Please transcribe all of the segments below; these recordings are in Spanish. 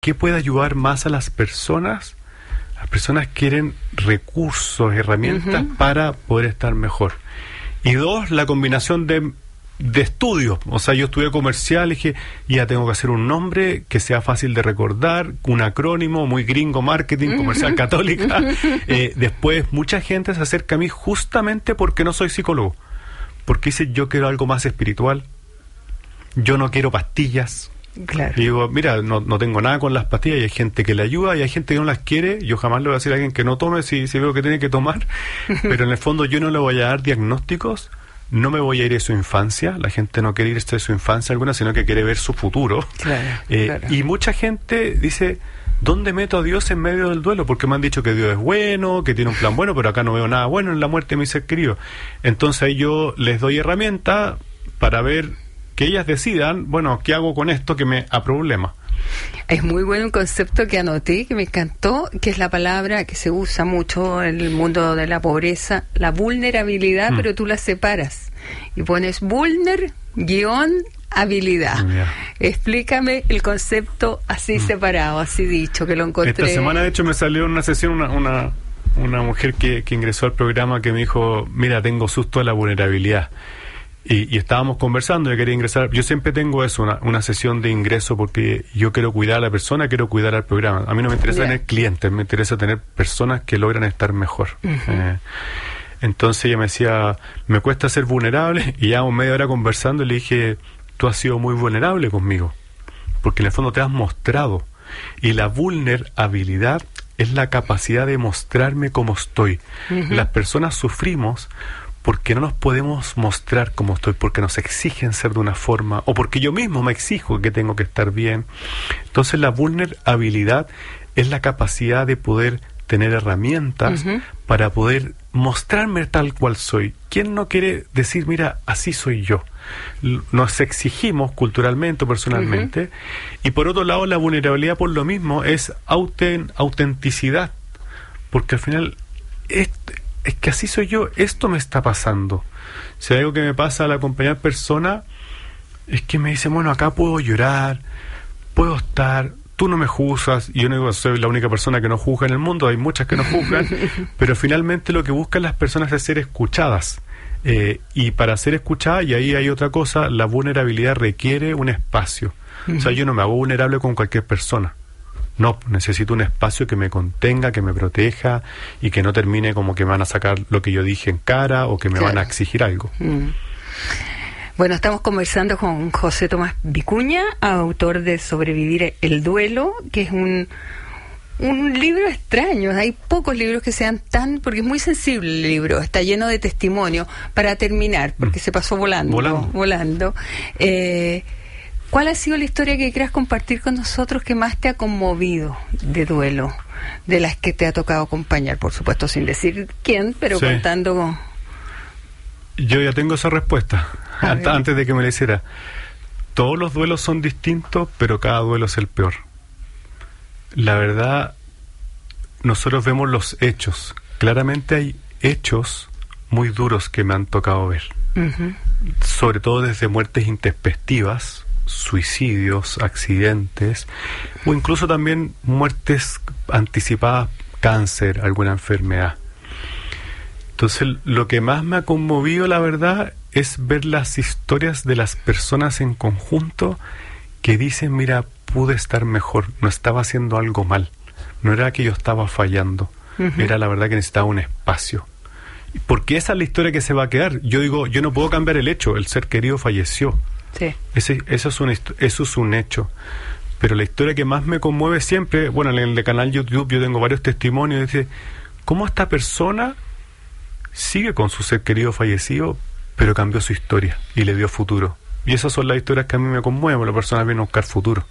¿qué puede ayudar más a las personas? Las personas quieren recursos, herramientas para poder estar mejor. Y dos, la combinación de estudios. O sea, yo estudié comercial y dije, ya tengo que hacer un nombre que sea fácil de recordar, un acrónimo muy gringo, marketing, comercial católica. Después, mucha gente se acerca a mí justamente porque no soy psicólogo. Porque dice, yo quiero algo más espiritual, yo no quiero pastillas. Claro. Y digo, mira, no tengo nada con las pastillas, y hay gente que le ayuda y hay gente que no las quiere. Yo jamás le voy a decir a alguien que no tome si veo que tiene que tomar, pero en el fondo yo no le voy a dar diagnósticos, no me voy a ir de su infancia. La gente no quiere irse de su infancia alguna, sino que quiere ver su futuro. Claro. Y mucha gente dice, ¿dónde meto a Dios en medio del duelo? Porque me han dicho que Dios es bueno, que tiene un plan bueno, pero acá no veo nada bueno en la muerte de mi ser querido. Entonces ahí yo les doy herramientas para ver, que ellas decidan, bueno, ¿qué hago con esto que me aproblema? Es muy bueno un concepto que anoté, que me encantó, que es la palabra que se usa mucho en el mundo de la pobreza, la vulnerabilidad, pero tú la separas y pones vulner-habilidad. Explícame el concepto así separado, así dicho, que lo encontré. Esta semana, de hecho, me salió en una sesión una mujer que ingresó al programa que me dijo, mira, tengo susto de la vulnerabilidad. Y estábamos conversando, yo quería ingresar. Yo siempre tengo eso, una sesión de ingreso, porque yo quiero cuidar a la persona, quiero cuidar al programa. A mí no me interesa tener clientes, me interesa tener personas que logran estar mejor. Entonces ella me decía, me cuesta ser vulnerable, y ya media hora conversando y le dije, tú has sido muy vulnerable conmigo, porque en el fondo te has mostrado. Y la vulnerabilidad es la capacidad de mostrarme como estoy. Las personas sufrimos porque no nos podemos mostrar como estoy, porque nos exigen ser de una forma, o porque yo mismo me exijo que tengo que estar bien. Entonces la vulnerabilidad es la capacidad de poder tener herramientas para poder mostrarme tal cual soy. ¿Quién no quiere decir, mira, así soy yo? Nos exigimos culturalmente o personalmente. Y por otro lado, la vulnerabilidad por lo mismo es autenticidad, porque al final es que así soy yo, esto me está pasando. Si hay algo que me pasa al acompañar personas, es que me dicen, bueno, acá puedo llorar, puedo estar, tú no me juzgas. Y yo no digo, soy la única persona que no juzga en el mundo, hay muchas que no juzgan, pero finalmente lo que buscan las personas es ser escuchadas. Y para ser escuchada, y ahí hay otra cosa, la vulnerabilidad requiere un espacio. O sea, yo no me hago vulnerable con cualquier persona. No, necesito un espacio que me contenga, que me proteja, y que no termine como que me van a sacar lo que yo dije en cara, o que me van a exigir algo. Bueno, estamos conversando con José Tomás Vicuña, autor de Sobrevivir el duelo, que es un libro extraño. Hay pocos libros que sean tan, porque es muy sensible el libro, está lleno de testimonio. Para terminar, porque se pasó volando. ¿Cuál ha sido la historia que quieras compartir con nosotros que más te ha conmovido de duelo, de las que te ha tocado acompañar? Por supuesto, sin decir quién, pero contando con... Yo ya tengo esa respuesta, antes de que me la hiciera. Todos los duelos son distintos, pero cada duelo es el peor. La verdad, nosotros vemos los hechos. Claramente hay hechos muy duros que me han tocado ver. Sobre todo desde muertes intempestivas, suicidios, accidentes, o incluso también muertes anticipadas, cáncer, alguna enfermedad. Entonces, lo que más me ha conmovido, la verdad, es ver las historias de las personas en conjunto que dicen, mira, pude estar mejor, no estaba haciendo algo mal, no era que yo estaba fallando, era la verdad que necesitaba un espacio. Porque esa es la historia que se va a quedar. Yo digo, yo no puedo cambiar el hecho, el ser querido falleció. Eso es un hecho. Pero la historia que más me conmueve siempre, bueno, en el canal YouTube yo tengo varios testimonios, dice, cómo esta persona sigue con su ser querido fallecido, pero cambió su historia y le dio futuro. Y esas son las historias que a mí me conmueven, las personas vienen a buscar futuro.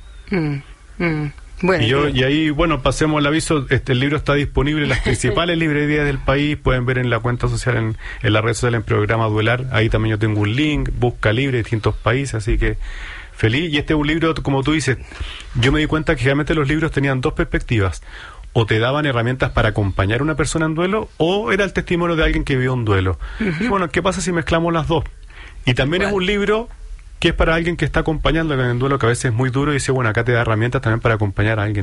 Bueno, y ahí, bueno, pasemos el aviso, el libro está disponible en las principales librerías del país, pueden ver en la cuenta social, en la red social, en Programa Duelar, ahí también yo tengo un link, busca libre de distintos países, así que feliz. Y este es un libro, como tú dices, yo me di cuenta que generalmente los libros tenían dos perspectivas, o te daban herramientas para acompañar a una persona en duelo, o era el testimonio de alguien que vivió un duelo. Y bueno, ¿qué pasa si mezclamos las dos? Y también es un libro que es para alguien que está acompañando en el duelo, que a veces es muy duro, y dice, bueno, acá te da herramientas también para acompañar a alguien.